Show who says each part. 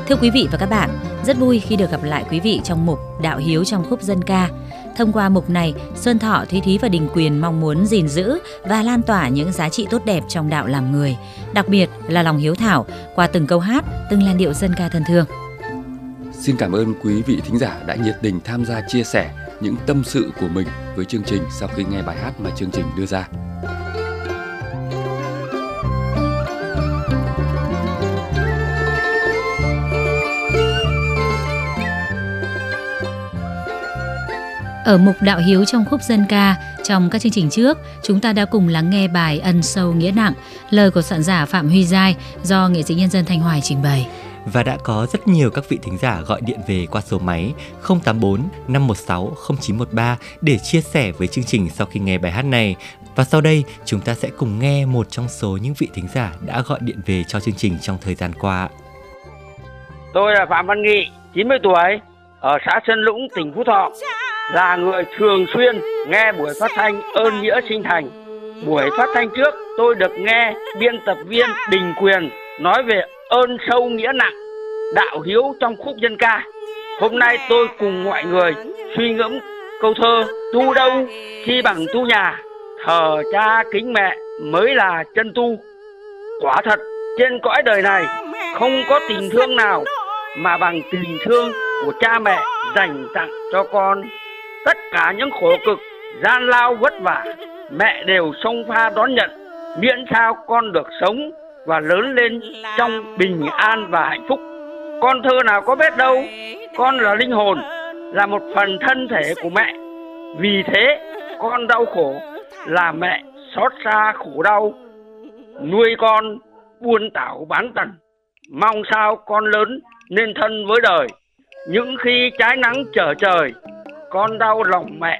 Speaker 1: Thưa quý vị và các bạn, rất vui khi được gặp lại quý vị trong mục Đạo Hiếu trong khúc dân ca. Thông qua mục này, Xuân Thọ, Thúy Thúy và Đình Quyền mong muốn gìn giữ và lan tỏa những giá trị tốt đẹp trong đạo làm người, đặc biệt là lòng hiếu thảo qua từng câu hát, từng làn điệu dân ca thân thương.
Speaker 2: Xin cảm ơn quý vị thính giả đã nhiệt tình tham gia chia sẻ những tâm sự của mình với chương trình sau khi nghe bài hát mà chương trình đưa ra.
Speaker 1: Ở mục Đạo Hiếu trong khúc dân ca, trong các chương trình trước, chúng ta đã cùng lắng nghe bài Ân Sâu Nghĩa Nặng, lời của soạn giả Phạm Huy Giai do nghệ sĩ nhân dân Thanh Hoài trình bày.
Speaker 3: Và đã có rất nhiều các vị thính giả gọi điện về qua số máy 084 516 0913 để chia sẻ với chương trình sau khi nghe bài hát này. Và sau đây, chúng ta sẽ cùng nghe một trong số những vị thính giả đã gọi điện về cho chương trình trong thời gian qua.
Speaker 4: Tôi là Phạm Văn Nghị, 90 tuổi, ở xã Sơn Lũng, tỉnh Phú Thọ. Là người thường xuyên nghe buổi phát thanh Ơn Nghĩa Sinh Thành. Buổi phát thanh trước tôi được nghe biên tập viên Đình Quyền nói về ơn sâu nghĩa nặng, đạo hiếu trong khúc dân ca. Hôm nay tôi cùng mọi người suy ngẫm câu thơ tu đâu chi bằng tu nhà, thờ cha kính mẹ mới là chân tu. Quả thật trên cõi đời này không có tình thương nào mà bằng tình thương của cha mẹ dành tặng cho con. Tất cả những khổ cực, gian lao vất vả, mẹ đều xông pha đón nhận, miễn sao con được sống và lớn lên trong bình an và hạnh phúc. Con thơ nào có biết đâu, con là linh hồn, là một phần thân thể của mẹ. Vì thế, con đau khổ là mẹ xót xa khổ đau, nuôi con buôn tảo bán tần. Mong sao con lớn nên thân với đời, những khi trái nắng trở trời, con đau lòng mẹ